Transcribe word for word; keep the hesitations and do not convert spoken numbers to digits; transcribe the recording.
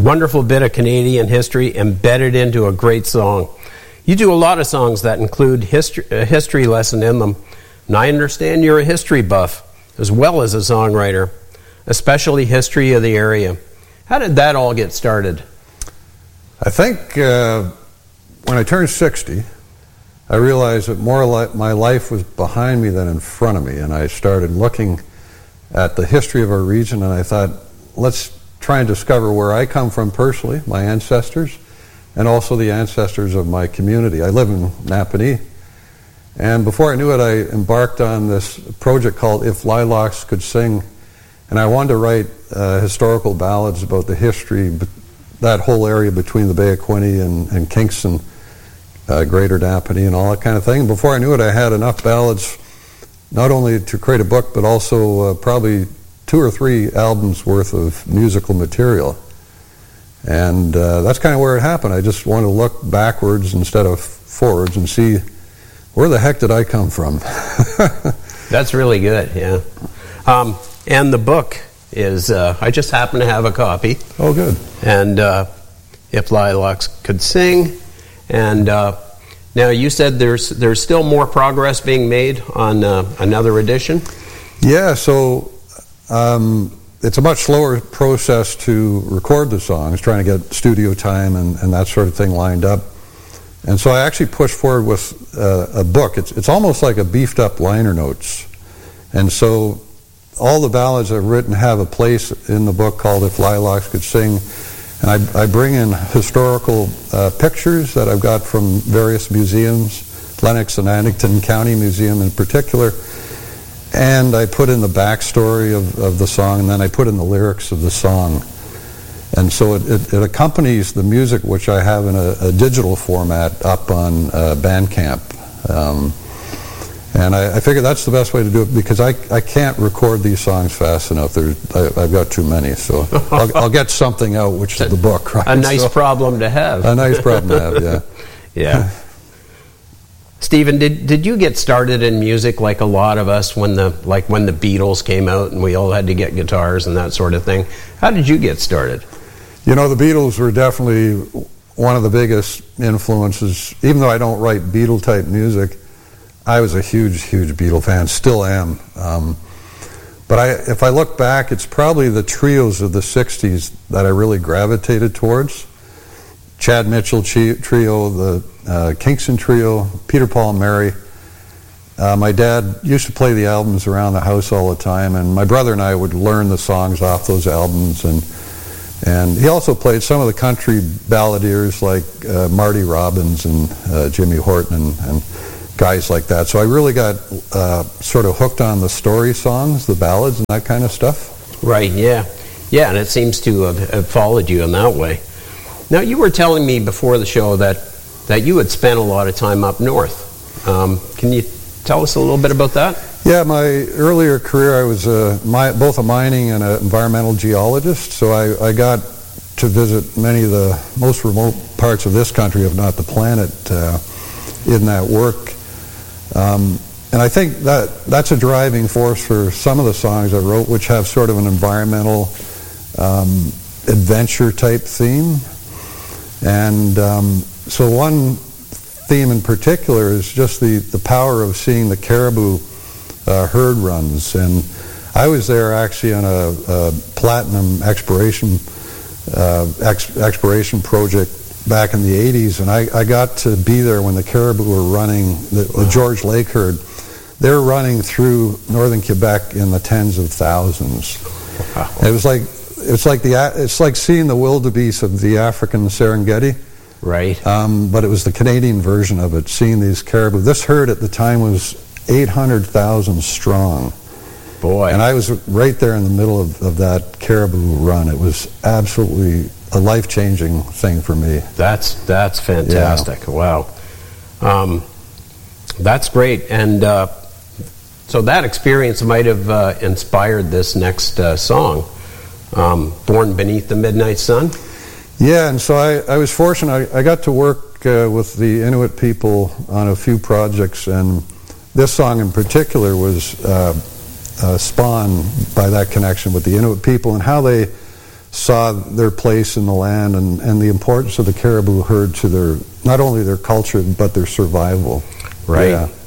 wonderful bit of Canadian history embedded into a great song. You do a lot of songs that include history, a history lesson in them, and I understand you're a history buff as well as a songwriter, especially history of the area. How did that all get started? I think uh, when I turned sixty, I realized that more li- my life was behind me than in front of me, and I started looking at the history of our region, and I thought, let's try and discover where I come from personally, my ancestors, and also the ancestors of my community. I live in Napanee, and before I knew it, I embarked on this project called If Lilacs Could Sing, and I wanted to write uh, historical ballads about the history, that whole area between the Bay of Quinte and, and Kingston, uh, Greater Napanee, and all that kind of thing. And before I knew it, I had enough ballads not only to create a book, but also uh, probably two or three albums worth of musical material. And uh, that's kind of where it happened. I just wanted to look backwards instead of forwards and see, where the heck did I come from? That's really good, yeah. Um, and the book is, uh, I just happen to have a copy. Oh, good. And uh, If Lilacs Could Sing. And uh, now you said there's there's still more progress being made on uh, another edition? Yeah, so um, it's a much slower process to record the songs, trying to get studio time and, and that sort of thing lined up. And so I actually pushed forward with uh, a book. It's, it's almost like a beefed up liner notes. And so all the ballads I've written have a place in the book called If Lilacs Could Sing. And I, I bring in historical uh, pictures that I've got from various museums, Lennox and Addington County Museum in particular. And I put in the backstory of, of the song, and then I put in the lyrics of the song. And so it, it, it accompanies the music, which I have in a, a digital format up on uh, Bandcamp. Um, and I, I figure that's the best way to do it, because I, I can't record these songs fast enough. There's, I, I've got too many, so I'll, I'll get something out, which is the book. Right? A nice so, problem to have. A nice problem to have, yeah. Yeah. Stephen, did did you get started in music like a lot of us when the like when the Beatles came out and we all had to get guitars and that sort of thing? How did you get started? You know, the Beatles were definitely one of the biggest influences. Even though I don't write Beatle-type music, I was a huge, huge Beatle fan, still am. Um, but I, if I look back, it's probably the trios of the sixties that I really gravitated towards. Chad Mitchell Trio, the uh, Kingston Trio, Peter, Paul, and Mary. Uh, my dad used to play the albums around the house all the time, and my brother and I would learn the songs off those albums. And and he also played some of the country balladeers like uh, Marty Robbins and uh, Jimmy Horton and, and guys like that. So I really got uh, sort of hooked on the story songs, the ballads, and that kind of stuff. Right, yeah. Yeah, and it seems to have, have followed you in that way. Now, you were telling me before the show that, that you had spent a lot of time up north. Um, can you tell us a little bit about that? Yeah, my earlier career, I was a, my, both a mining and an environmental geologist, so I, I got to visit many of the most remote parts of this country, if not the planet, uh, in that work. Um, and I think that that's a driving force for some of the songs I wrote, which have sort of an environmental um, adventure-type theme. And um, so one theme in particular is just the, the power of seeing the caribou uh, herd runs. And I was there actually on a, a platinum exploration uh, ex, exploration project back in the eighties, and I, I got to be there when the caribou were running, the, the George Lake herd. They were running through northern Quebec in the tens of thousands. Wow. It was like it's like the it's like seeing the wildebeest of the African Serengeti. Right. Um, but it was the Canadian version of it, seeing these caribou. This herd at the time was eight hundred thousand strong. Boy. And I was right there in the middle of, of that caribou run. It was absolutely a life-changing thing for me. That's that's fantastic. Yeah. Wow. Um, that's great. And uh, so that experience might have uh, inspired this next uh, song, um, Born Beneath the Midnight Sun. Yeah, and so I, I was fortunate. I, I got to work uh, with the Inuit people on a few projects, and this song in particular was uh, uh, spawned by that connection with the Inuit people and how they saw their place in the land and, and the importance of the caribou herd to their, not only their culture, but their survival. Right. Yeah.